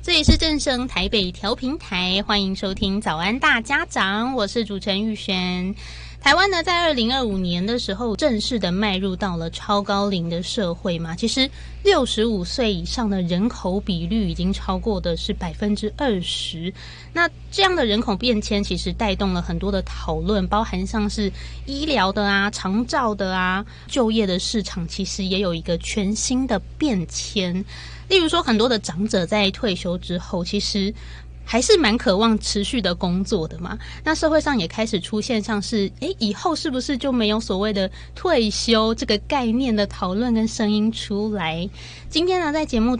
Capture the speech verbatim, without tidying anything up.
这里是正声台北调频台，欢迎收听早安大家长，我是主持人玉璇。台湾呢，在二零二五年的时候，正式的迈入到了超高龄的社会嘛。其实六十五岁以上的人口比率已经超过的是百分之二十。那这样的人口变迁，其实带动了很多的讨论，包含像是医疗的啊、长照的啊、就业的市场，其实也有一个全新的变迁。例如说，很多的长者在退休之后，其实还是蛮渴望持续的工作的嘛。那社会上也开始出现像是诶以后是不是就没有所谓的退休这个概念的讨论跟声音出来。今天呢，在节目